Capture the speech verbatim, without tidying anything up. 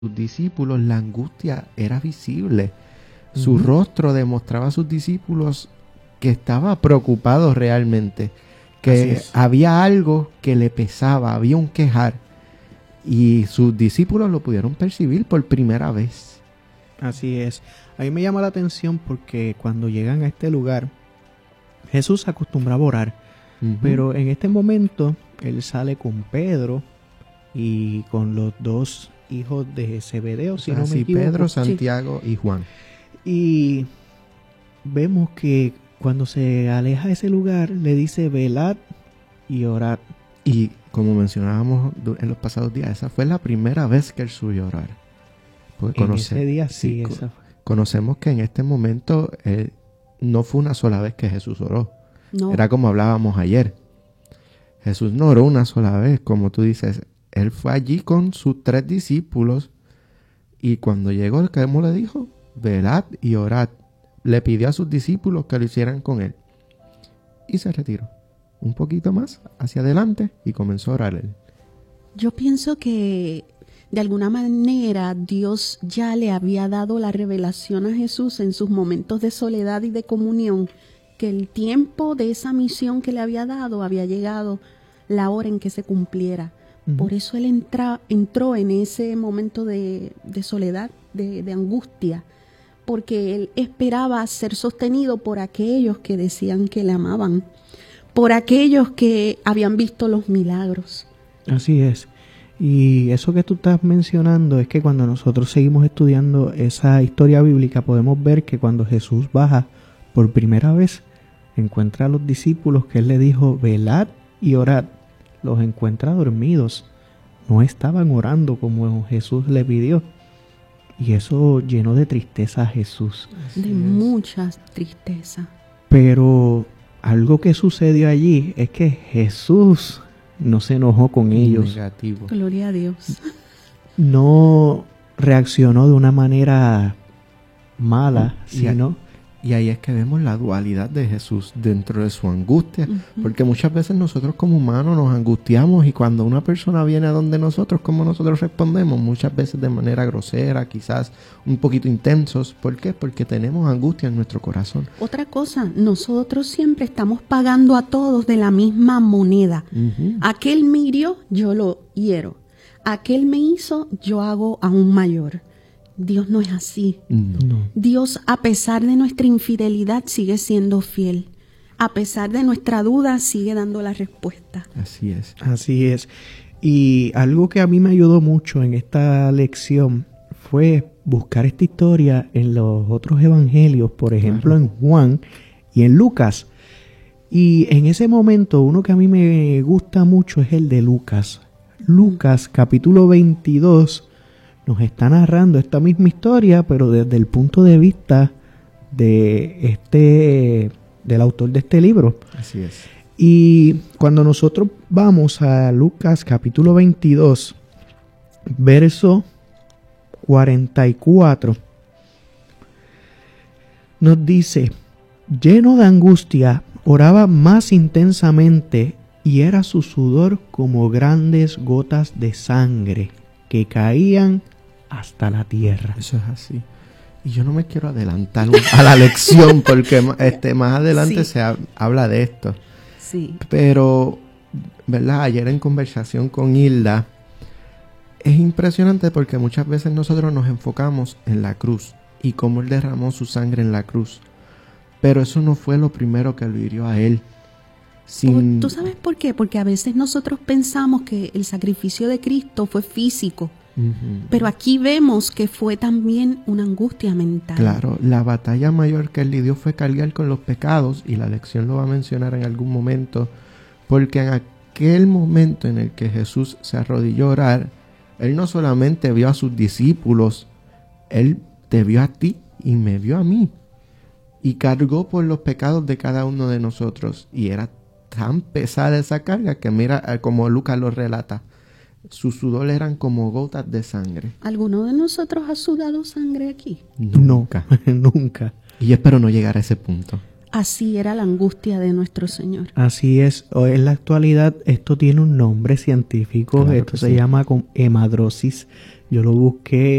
sus discípulos, la angustia era visible. Su Uh-huh. rostro demostraba a sus discípulos que estaba preocupado realmente, que había algo que le pesaba, había un quejar, y sus discípulos lo pudieron percibir por primera vez. Así es. A mí me llama la atención porque cuando llegan a este lugar, Jesús acostumbraba a orar, Uh-huh. pero en este momento él sale con Pedro y con los dos hijos de Zebedeo, si no me Así, equivoco. Pedro, Santiago y Juan. Y vemos que cuando se aleja de ese lugar, le dice velad y orad. Y como mencionábamos du- en los pasados días, esa fue la primera vez que él subió a orar. Porque En conoce- ese día sí, sí, co- esa- conocemos que en este momento eh, no fue una sola vez que Jesús oró. No. Era como hablábamos ayer. Jesús no oró una sola vez, como tú dices. Él fue allí con sus tres discípulos y cuando llegó, ¿cómo le dijo? Velad y orad. Le pidió a sus discípulos que lo hicieran con él. Y se retiró un poquito más hacia adelante y comenzó a orar él. Yo pienso que de alguna manera Dios ya le había dado la revelación a Jesús en sus momentos de soledad y de comunión, que el tiempo de esa misión que le había dado había llegado, la hora en que se cumpliera. Ujú. Por eso él entra, entró en ese momento de, de soledad, de, de angustia, porque él esperaba ser sostenido por aquellos que decían que le amaban, por aquellos que habían visto los milagros. Así es. Y eso que tú estás mencionando es que cuando nosotros seguimos estudiando esa historia bíblica podemos ver que cuando Jesús baja por primera vez encuentra a los discípulos que él le dijo velad y orad, los encuentra dormidos, no estaban orando como Jesús le pidió, y eso llenó de tristeza a Jesús. De mucha tristeza. Pero algo que sucedió allí es que Jesús no se enojó con ellos, Negativo. Gloria a Dios. no reaccionó de una manera mala, Y- sino Y ahí es que vemos la dualidad de Jesús dentro de su angustia. Ujú. Porque muchas veces nosotros como humanos nos angustiamos y cuando una persona viene a donde nosotros, ¿cómo nosotros respondemos? Muchas veces de manera grosera, quizás un poquito intensos. ¿Por qué? Porque tenemos angustia en nuestro corazón. Otra cosa, nosotros siempre estamos pagando a todos de la misma moneda. Ujú. Aquel me hirió, yo lo hiero. Aquel me hizo, yo hago aún mayor. Dios no es así. No. no. Dios, a pesar de nuestra infidelidad, sigue siendo fiel. A pesar de nuestra duda, sigue dando la respuesta. Así es. Así es. Y algo que a mí me ayudó mucho en esta lección fue buscar esta historia en los otros evangelios, por ejemplo en Juan y en Lucas. Y en ese momento uno que a mí me gusta mucho es el de Lucas. Lucas capítulo veintidós nos está narrando esta misma historia, pero desde el punto de vista de este del autor de este libro. Así es. Y cuando nosotros vamos a Lucas capítulo veintidós, verso cuarenta y cuatro, nos dice: lleno de angustia, oraba más intensamente y era su sudor como grandes gotas de sangre que caían hasta la tierra. Eso es así. Y yo no me quiero adelantar a la lección porque ma- este, más adelante Sí. se ha- habla de esto. Sí. Pero, ¿verdad? Ayer en conversación con Hilda, es impresionante porque muchas veces nosotros nos enfocamos en la cruz y cómo Él derramó su sangre en la cruz. Pero eso no fue lo primero que lo hirió a Él. Sin... ¿Tú sabes por qué? Porque a veces nosotros pensamos que el sacrificio de Cristo fue físico, Ujú. pero aquí vemos que fue también una angustia mental. Claro, la batalla mayor que Él lidió fue cargar con los pecados, y la lección lo va a mencionar en algún momento, porque en aquel momento en el que Jesús se arrodilló a orar, Él no solamente vio a sus discípulos, Él te vio a ti y me vio a mí, y cargó por los pecados de cada uno de nosotros, y era tan pesada esa carga que mira, eh, como Lucas lo relata, sus sudor eran como gotas de sangre. ¿Alguno de nosotros ha sudado sangre aquí? No, nunca. Y yo espero no llegar a ese punto. así era la angustia de nuestro Señor. Así es. Hoy en la actualidad esto tiene un nombre científico. Claro esto que se sí. llama con hemadrosis. Yo lo busqué